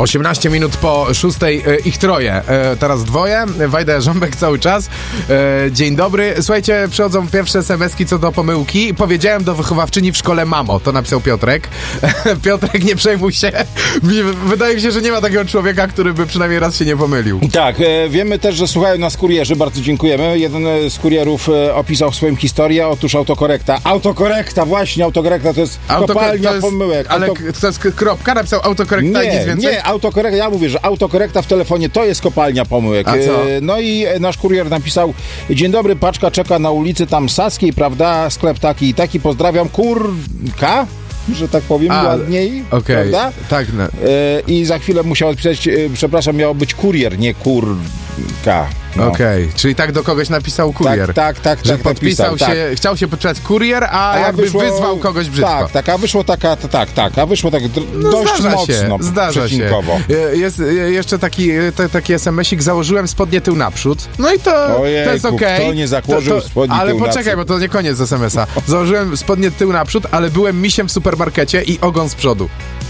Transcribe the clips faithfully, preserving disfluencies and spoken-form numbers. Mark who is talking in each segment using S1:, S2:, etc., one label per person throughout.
S1: osiemnaście minut po szóstej, e, ich troje. E, teraz dwoje, Wajda Jarząbek cały czas. E, dzień dobry. Słuchajcie, przychodzą pierwsze es em eski co do pomyłki. Powiedziałem do wychowawczyni w szkole mamo, to napisał Piotrek. Piotrek, nie przejmuj się. Wydaje mi się, że nie ma takiego człowieka, który by przynajmniej raz się nie pomylił.
S2: Tak, e, wiemy też, że słuchają nas kurierzy, bardzo dziękujemy. Jeden z kurierów e, opisał swoją historię, otóż autokorekta. Autokorekta, właśnie, autokorekta to jest
S1: Autokor-
S2: kopalnia
S1: to jest,
S2: pomyłek.
S1: Ale
S2: Auto...
S1: to jest kropka, napisał autokorekta
S2: nie,
S1: i nic więcej?
S2: Nie, autokorekta, ja mówię, że autokorekta w telefonie to jest kopalnia pomyłek.
S1: A co?
S2: E, no i nasz kurier napisał: dzień dobry, paczka czeka na ulicy tam Saskiej, prawda, sklep taki i taki, pozdrawiam, kurka, że tak powiem,
S1: A,
S2: ładniej,
S1: okay.
S2: prawda?
S1: Tak. No.
S2: E, I za chwilę musiał odpisać, e, przepraszam, miało być kurier, nie kurka. No.
S1: Okej, okay. Czyli tak do kogoś napisał kurier.
S2: Tak, tak, tak.
S1: Że
S2: tak
S1: podpisał
S2: napisał,
S1: się,
S2: tak.
S1: chciał się podpisać kurier, a,
S2: A
S1: jakby
S2: wyszło,
S1: wyzwał kogoś brzydko.
S2: Tak, tak, a wyszło taka, tak, tak, a wyszło tak d-
S1: No
S2: dość
S1: zdarza
S2: mocno,
S1: się, zdarza się. Jest jeszcze taki, te, taki es em esik, założyłem spodnie tył naprzód, no i to,
S2: Ojejku,
S1: to jest okej.
S2: kto nie założył
S1: to, to,
S2: spodni
S1: Ale
S2: tył
S1: poczekaj,
S2: naprzód?
S1: bo to nie koniec es em esa. Założyłem spodnie tył naprzód, ale byłem misiem w supermarkecie i ogon z przodu.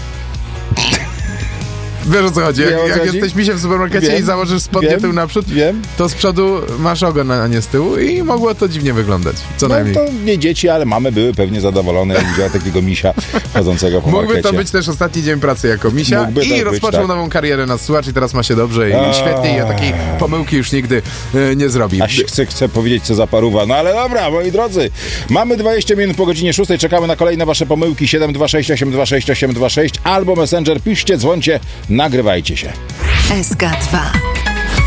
S1: Wiesz, o co chodzi? Jak,
S2: Wiem, o co
S1: jak
S2: chodzi?
S1: jesteś misiem w supermarkecie
S2: Wiem,
S1: i założysz spodnie
S2: wiem,
S1: tył naprzód,
S2: wiem.
S1: to z przodu masz ogon, a nie z tyłu i mogło to dziwnie wyglądać. Co
S2: No
S1: najmniej.
S2: to nie dzieci, ale mamy były pewnie zadowolone, jak widziała takiego misia chodzącego po
S1: Mógłby
S2: markecie.
S1: to być też ostatni dzień pracy jako misia
S2: Mógłby
S1: i
S2: tak być,
S1: rozpoczął
S2: tak.
S1: nową karierę na słuchacz i teraz ma się dobrze i
S2: A.
S1: świetnie i o takiej pomyłki już nigdy e, nie zrobi.
S2: Aż chcę, chcę powiedzieć, co za paruwa. No ale dobra, moi drodzy, mamy dwadzieścia minut po godzinie szóstej, czekamy na kolejne wasze pomyłki. Siedem dwa sześć osiem dwa sześć osiem dwa sześć albo Messenger, piszcie, dzwońcie, nagrywajcie się.
S3: S K dwa.